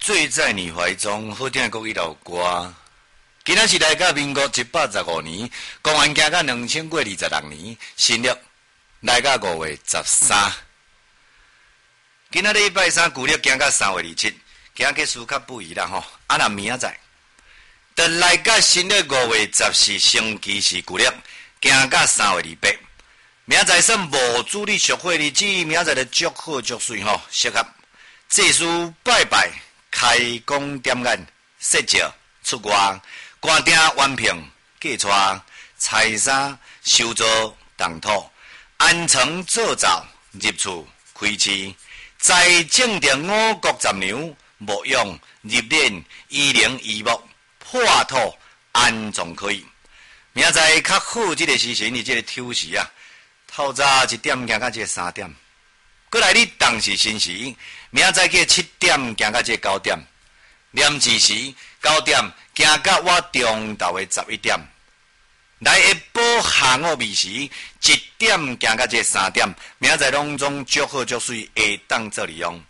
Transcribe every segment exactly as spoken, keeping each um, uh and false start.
醉在你怀中，好听国语老歌。今仔是来到民国一百十五年，公元行到两千过二十六年，新历来到五月十三。今仔礼拜三旧历行到三月二七，行个数较不一啦吼。啊，那明仔载，就来到新历五月十四，星期是旧历，行到三月二八。明仔载算无主日俗会日子，明仔载就足好足水吼，适合祭祀拜拜、开工点眼、设教、出外、官鼎完聘、嫁娶、财衫、收租、动土、安床做灶、入厝、开市、在正殿五谷杂粮、牧养、入殓、医灵医木、破土、安葬可以。明仔载较好，这个时辰是这个抽时啊。透早一点行到这三点，过来你当时辰时，明仔载去七点行到这九点，念字时九点行到我中昼的十一点，来下晡下午暝时一点行到这三点，明仔载拢总足好足水，下当做利用。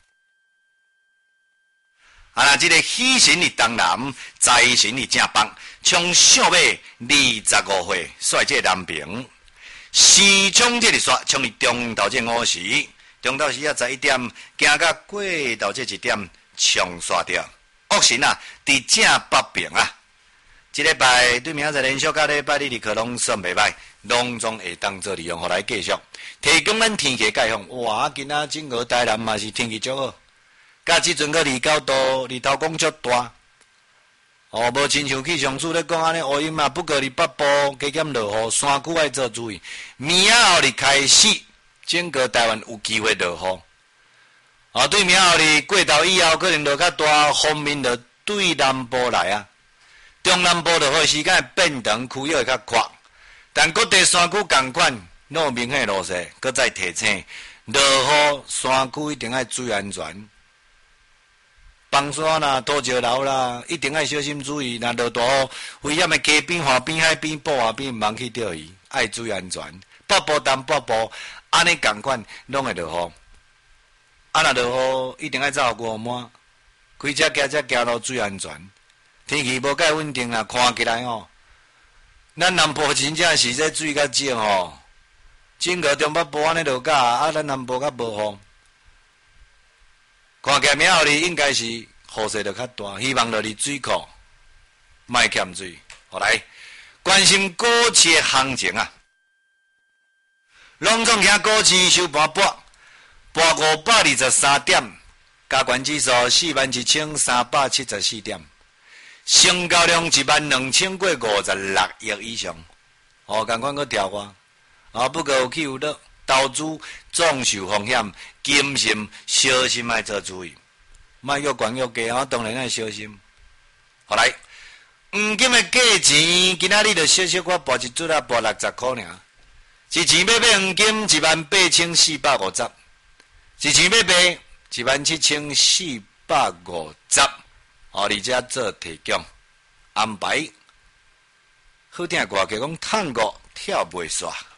啊，那这个喜神是东南，财神是正北，从小尾二十五岁率这南平。时冲这里说，从你中到这五时，中到时啊十一点，行到过到这一点，冲刷掉。恶神啊，伫正北边啊。这礼拜对明仔载连续甲礼拜日的课拢算袂歹，拢总会当做利用，互来继续提供咱天气解放。哇，今仔整个台南嘛是天气足好，甲即阵个二九度，日头讲足大。哦，无亲像气象署咧讲安尼乌阴嘛，不过你北部加减落雨，山区爱做注意。明后日开始，整个台湾有机会落雨。啊，对明后日过头以后，可能落较大，风面就对南部来啊。中南部落雨时间会变长，区域会较阔，但各地山区同款，拢有明显落势。搁再提醒，落雨山区一定要注意安全。房山啦、土石流啦，一定要小心注意。若落大雨，危险的溪边、河边、海边、埔外边，茫去钓鱼，爱注意安全。北部、东北部，安尼同款，拢会落雨。啊，若落雨，一定要照顾满，开车、驾车、行路注意安全。天气无介稳定啦，看起来吼，咱南部真正是在水较少吼，整个中北部安尼落甲，啊，咱南部较无雨。看起来明后日应该是雨势就较大，希望落伫水库莫欠水。好来，关心股市的行情啊！拢总听股市收盘半，半五百二十三点，加权指数四万一千三百七十四点，成交量一万两千过五十六亿以上。哦，共款个调话，啊，不过有起有落。投资总受风险，谨慎小心爱做注意，莫越管越低，我当然爱小心。好来，黄金的价钱今仔日就小小我报一注啊，报六十块尔。一钱要买黄金一万八千四百五十，一钱要卖一万七千四百五十。哦，而且做提供安排，好听歌曲讲探过跳袂煞。